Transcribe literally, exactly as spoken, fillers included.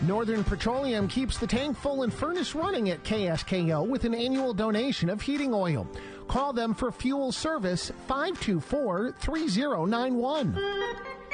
Northern Petroleum keeps the tank full and furnace running at K S K O with an annual donation of heating oil. Call them for fuel service five two four, three zero nine one.